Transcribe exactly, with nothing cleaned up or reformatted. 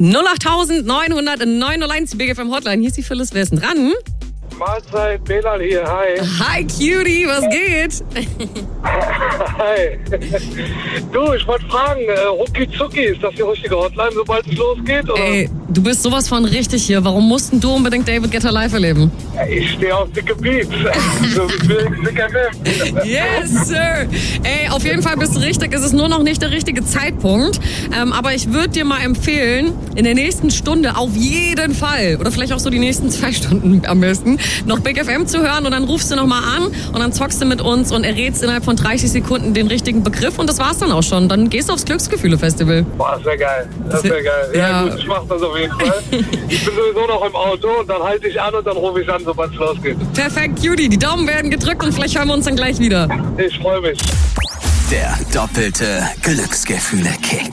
null acht neun null null neun null eins, die B G F M Hotline. Hier ist die Phyllis. Wer ist denn dran? Mahlzeit, Belal hier, hi. Hi, Cutie, was geht? Hi. Du, ich wollte fragen, äh, Rucki Zucki, ist das die richtige Hotline, sobald es losgeht? Oder? Ey, du bist sowas von richtig hier. Warum mussten du unbedingt David Guetta live erleben? Ich stehe auf dicke Beats. So wie Dick F M. Yes, Sir. Ey, auf jeden Fall bist du richtig. Es ist nur noch nicht der richtige Zeitpunkt. Ähm, aber ich würde dir mal empfehlen, in der nächsten Stunde auf jeden Fall, oder vielleicht auch so die nächsten zwei Stunden am besten, noch Big F M zu hören und dann rufst du nochmal an und dann zockst du mit uns und errätst innerhalb von dreißig Sekunden den richtigen Begriff und das war's dann auch schon. Dann gehst du aufs Glücksgefühle-Festival. Boah, das wäre geil. Das wäre geil. Ja, Ja. gut, ich mach das auf jeden Fall. Ich bin sowieso noch im Auto und dann halte ich an und dann rufe ich an, sobald es losgeht. Perfekt, Judy. Die Daumen werden gedrückt und vielleicht hören wir uns dann gleich wieder. Ich freue mich. Der doppelte Glücksgefühle